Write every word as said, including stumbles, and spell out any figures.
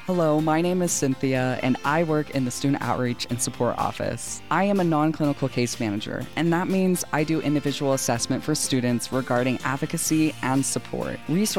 Hello, my name is Cynthia, and I work in the Student Outreach and Support Office. I am a non-clinical case manager, and that means I do individual assessment for students regarding advocacy and support. Resource